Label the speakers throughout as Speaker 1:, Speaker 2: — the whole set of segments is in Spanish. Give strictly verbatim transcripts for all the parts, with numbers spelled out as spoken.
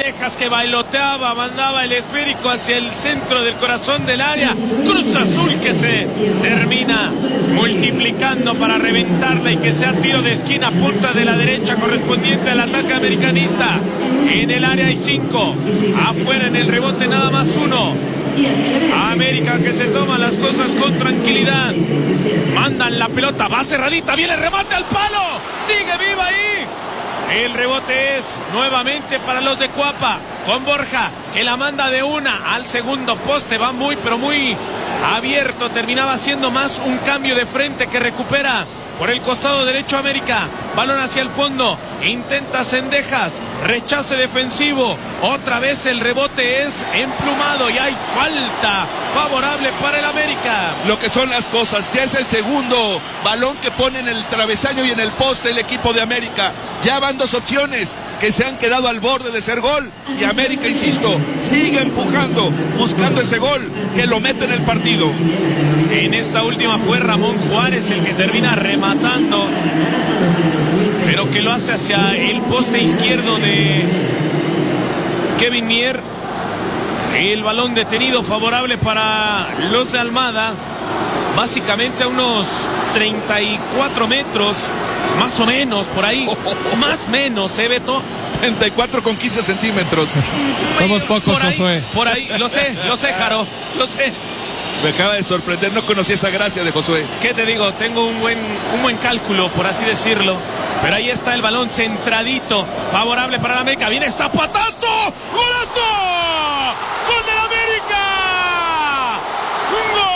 Speaker 1: Dejas que bailoteaba, mandaba el esférico hacia el centro del corazón del área. Cruz Azul que se termina multiplicando para reventarla y que sea tiro de esquina, punta de la derecha correspondiente al ataque americanista. En el área hay cinco, afuera en el rebote nada más uno. América que se toma las cosas con tranquilidad. Mandan la pelota, va cerradita, viene el remate al palo, sigue viva ahí. El rebote es nuevamente para los de Cuapa, con Borja, que la manda de una al segundo poste. Va muy, pero muy abierto. Terminaba siendo más un cambio de frente que recupera por el costado derecho América. Balón hacia el fondo. Intenta Cendejas. Rechace defensivo. Otra vez el rebote es emplumado y hay falta favorable para el América.
Speaker 2: Lo que son las cosas. Ya es el segundo balón que pone en el travesaño y en el poste el equipo de América. Ya van dos opciones que se han quedado al borde de ser gol. Y América, insisto, sigue empujando, buscando ese gol que lo mete en el partido.
Speaker 1: En esta última fue Ramón Juárez el que termina rematando, pero que lo hace hacia el poste izquierdo de Kevin Mier. El balón detenido favorable para los de Almada, básicamente a unos treinta y cuatro metros, más o menos, por ahí, más o menos, ¿eh, Beto?
Speaker 2: treinta y cuatro con quince centímetros.
Speaker 3: Somos pocos,
Speaker 1: por ahí,
Speaker 3: Josué.
Speaker 1: Por ahí, lo sé, lo sé, Jaro, lo sé.
Speaker 2: Me acaba de sorprender, no conocía esa gracia de Josué.
Speaker 1: ¿Qué te digo? Tengo un buen, un buen cálculo, por así decirlo. Pero ahí está el balón centradito, favorable para la América. ¡Viene zapatazo! ¡Golazo! ¡Gol de la América! ¡Un gol!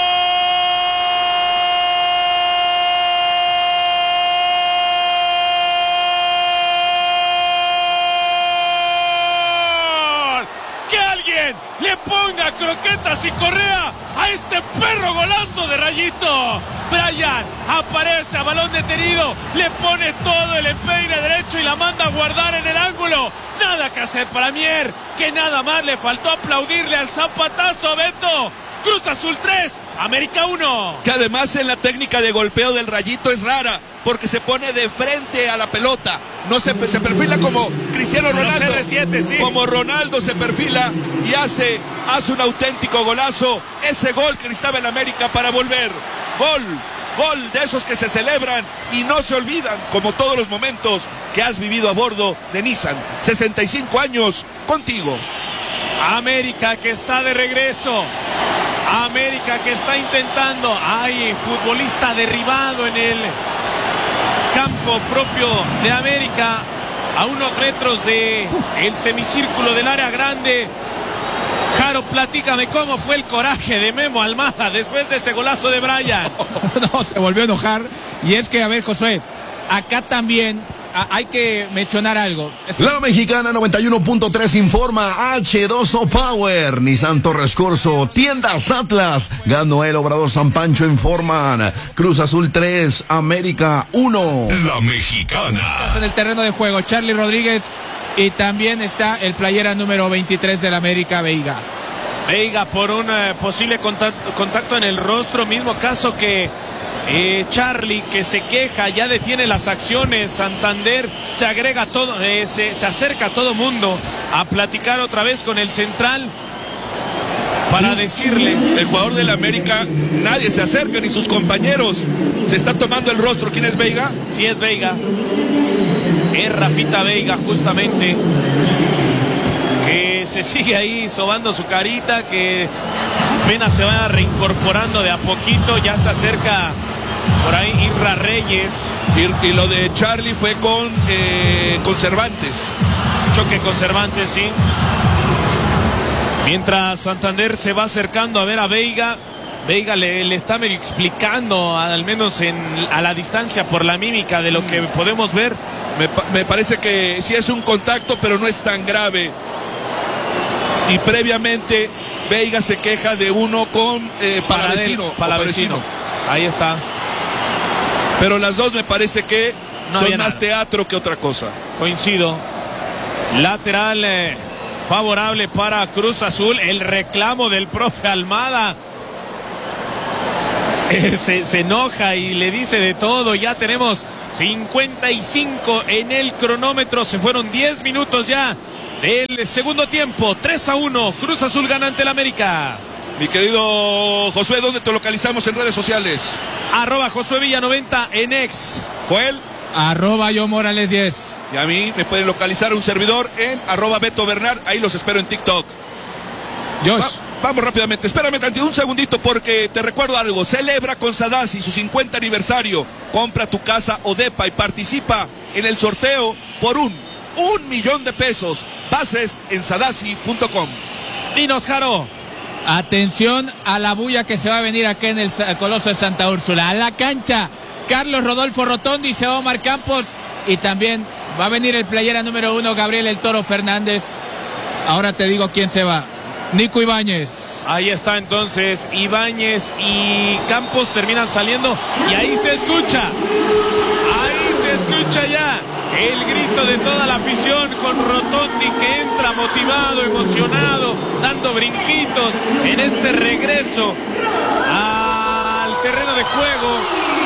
Speaker 1: ¡Que alguien le ponga croquetas y correa a este perro golazo de Rayito! Brian aparece a balón detenido, le pone todo el empeine derecho y la manda a guardar en el ángulo. Nada que hacer para Mier, que nada más le faltó aplaudirle al zapatazo, Beto. Cruz Azul tres, América uno.
Speaker 2: Que además en la técnica de golpeo del Rayito es rara, porque se pone de frente a la pelota. No se, se perfila como Cristiano Ronaldo.
Speaker 1: R siete, sí.
Speaker 2: Como Ronaldo se perfila y hace, hace un auténtico golazo. Ese gol que necesitaba en América para volver. Gol, gol de esos que se celebran y no se olvidan, como todos los momentos que has vivido a bordo de Nissan. sesenta y cinco años contigo.
Speaker 1: América que está de regreso. América que está intentando. Hay futbolista derribado en el campo propio de América, a unos metros de el semicírculo del área grande. Jaro, platícame cómo fue el coraje de Memo Almada después de ese golazo de Brian.
Speaker 3: No, se volvió a enojar. Y es que, a ver, Josué, acá también a, hay que mencionar algo. Es...
Speaker 4: La Mexicana noventa y uno punto tres informa. H dos O Power, Nissan Torres Corso, Tiendas Atlas, ganó el Obrador San Pancho informan. Cruz Azul tres, América uno.
Speaker 5: La Mexicana.
Speaker 3: En el terreno de juego, Charlie Rodríguez. Y también está el playera número veintitrés del América, Veiga.
Speaker 1: Veiga por un eh, posible contacto, contacto en el rostro, mismo caso que eh, Charlie, que se queja, ya detiene las acciones. Santander se agrega todo, eh, se, se acerca a todo mundo a platicar otra vez con el central para decirle.
Speaker 2: El jugador del América, nadie se acerca, ni sus compañeros. Se está tomando el rostro. ¿Quién es Veiga?
Speaker 1: Sí, es Veiga. Es Rafita Veiga, justamente, que se sigue ahí sobando su carita, que apenas se va reincorporando de a poquito. Ya se acerca por ahí Irra Reyes.
Speaker 2: Y, y lo de Charlie fue con, eh, con Cervantes.
Speaker 1: Choque con Cervantes, sí. Mientras Santander se va acercando a ver a Veiga. Veiga le, le está medio explicando, al menos en, a la distancia, por la mímica de lo que podemos ver.
Speaker 2: Me, me parece que sí es un contacto, pero no es tan grave. Y previamente Veiga se queja de uno con eh, Palavecino.
Speaker 1: Palavecino. Ahí está.
Speaker 2: Pero las dos me parece que
Speaker 1: no
Speaker 2: son más
Speaker 1: nada.
Speaker 2: teatro que otra cosa.
Speaker 1: Coincido. Lateral eh, favorable para Cruz Azul. El reclamo del profe Almada. Eh, se, se enoja y le dice de todo. Ya tenemos cincuenta y cinco en el cronómetro. Se fueron diez minutos ya del segundo tiempo. tres a uno, Cruz Azul gana ante el América.
Speaker 2: Mi querido Josué, ¿dónde te localizamos en redes sociales?
Speaker 1: Arroba Josué Villa noventa en X.
Speaker 2: Joel.
Speaker 3: Arroba yo Morales diez.
Speaker 2: Y a mí me pueden localizar un servidor en arroba Beto Bernard. Ahí los espero en TikTok.
Speaker 3: Josh.
Speaker 2: Va, vamos rápidamente, espérame tantito, un segundito, porque te recuerdo algo. Celebra con Sadasi su cincuenta aniversario. Compra tu casa o depa y participa en el sorteo por un, un millón de pesos. Bases en sadasi punto com.
Speaker 1: Dinos, Jaro.
Speaker 3: Atención a la bulla que se va a venir acá en el Coloso de Santa Úrsula. A la cancha, Carlos Rodolfo Rotondi, se va Omar Campos y también va a venir el playera número uno, Gabriel El Toro Fernández. Ahora te digo quién se va. Nico Ibáñez.
Speaker 1: Ahí está entonces, Ibáñez y Campos terminan saliendo y ahí se escucha, ahí se escucha ya el grito de toda la afición con Rotondi que entra motivado, emocionado, dando brinquitos en este regreso al terreno de juego.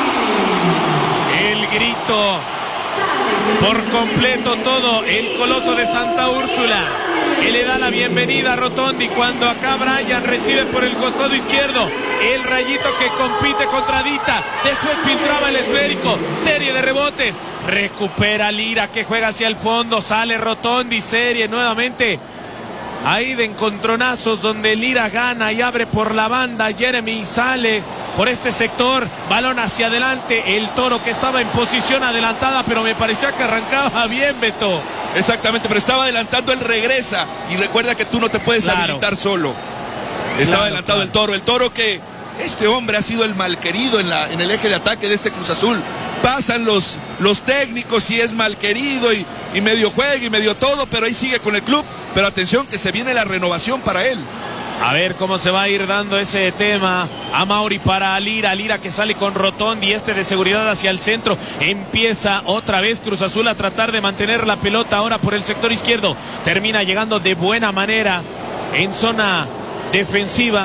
Speaker 1: El grito por completo todo el Coloso de Santa Úrsula. Él le da la bienvenida a Rotondi cuando acá Brian recibe por el costado izquierdo el Rayito que compite contra Dita. Después filtraba el esférico, serie de rebotes, recupera Lira que juega hacia el fondo, sale Rotondi, serie nuevamente ahí de encontronazos donde Lira gana y abre por la banda. Jeremy sale por este sector, balón hacia adelante, el Toro que estaba en posición adelantada, pero me parecía que arrancaba bien, Beto.
Speaker 2: Exactamente, pero estaba adelantando, él regresa y recuerda que tú no te puedes claro. habilitar solo. Estaba claro, adelantado claro. el Toro, el Toro que este hombre ha sido el malquerido en, la, en el eje de ataque de este Cruz Azul. Pasan los, los técnicos y es malquerido y, y medio juega y medio todo, pero ahí sigue con el club. Pero atención que se viene la renovación para él.
Speaker 1: A ver cómo se va a ir dando ese tema. A Mauri para Lira, Lira que sale con Rotondi, este de seguridad hacia el centro. Empieza otra vez Cruz Azul a tratar de mantener la pelota ahora por el sector izquierdo. Termina llegando de buena manera en zona defensiva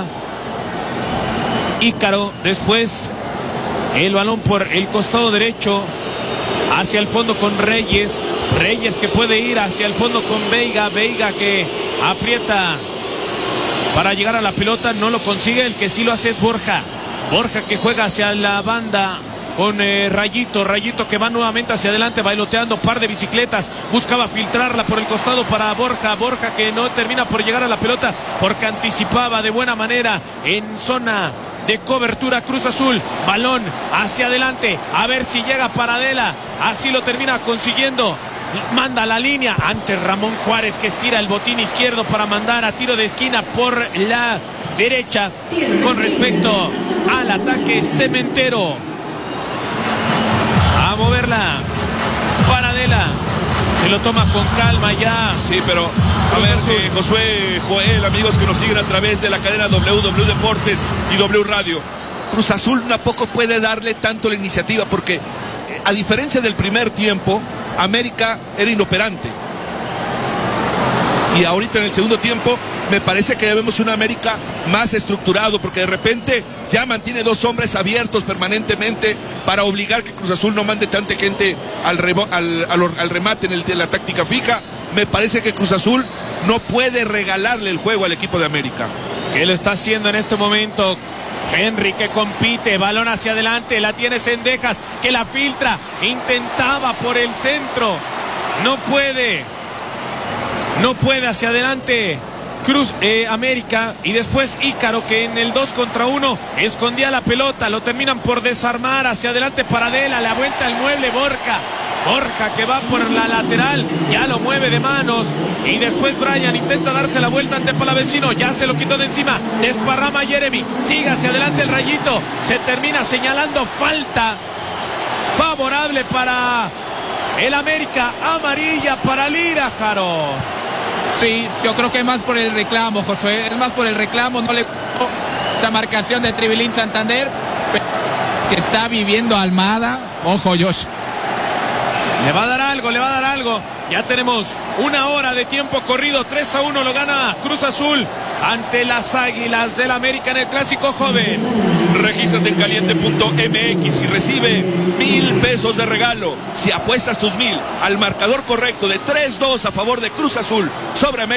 Speaker 1: Ícaro, después el balón por el costado derecho hacia el fondo con Reyes. Reyes que puede ir hacia el fondo con Veiga. Veiga que aprieta para llegar a la pelota, no lo consigue. El que sí lo hace es Borja. Borja que juega hacia la banda con eh, Rayito. Rayito que va nuevamente hacia adelante, bailoteando, par de bicicletas. Buscaba filtrarla por el costado para Borja. Borja que no termina por llegar a la pelota porque anticipaba de buena manera en zona de cobertura Cruz Azul. Balón hacia adelante, a ver si llega Paradela. Así lo termina consiguiendo. Manda la línea ante Ramón Juárez que estira el botín izquierdo para mandar a tiro de esquina por la derecha con respecto al ataque cementero. A moverla Paradela, se lo toma con calma ya.
Speaker 2: Sí, pero a ver, eh, Josué, Joel, amigos que nos siguen a través de la cadena W W Deportes y W Radio, Cruz Azul tampoco puede darle tanto la iniciativa porque eh, a diferencia del primer tiempo, América era inoperante. Y ahorita en el segundo tiempo me parece que vemos una América más estructurado porque de repente ya mantiene dos hombres abiertos permanentemente para obligar que Cruz Azul no mande tanta gente al, remo, al, al, al remate en, el, en la táctica fija. Me parece que Cruz Azul no puede regalarle el juego al equipo de América.
Speaker 1: ¿Qué lo está haciendo en este momento? Henry que compite, balón hacia adelante, la tiene Cendejas que la filtra, intentaba por el centro, no puede, no puede hacia adelante Cruz eh, América y después Ícaro que en el dos contra uno escondía la pelota, lo terminan por desarmar hacia adelante Paradela, la vuelta el mueble Borja. Borja que va por la lateral, ya lo mueve de manos y después Brian intenta darse la vuelta ante Palavecino, ya se lo quitó de encima, desparrama Jeremy, sigue hacia adelante el Rayito, se termina señalando falta favorable para el América, amarilla para Lira, Jaro.
Speaker 3: Sí, yo creo que es más por el reclamo, Josué, es más por el reclamo, no le gustó esa marcación de Tribilín Santander que está viviendo Almada, ojo Josh.
Speaker 1: Le va a dar algo, le va a dar algo. Ya tenemos una hora de tiempo corrido. tres a uno lo gana Cruz Azul ante las Águilas del América en el Clásico Joven.
Speaker 2: Regístrate en caliente punto m x y recibe mil pesos de regalo si apuestas tus mil al marcador correcto de tres dos a favor de Cruz Azul sobre América.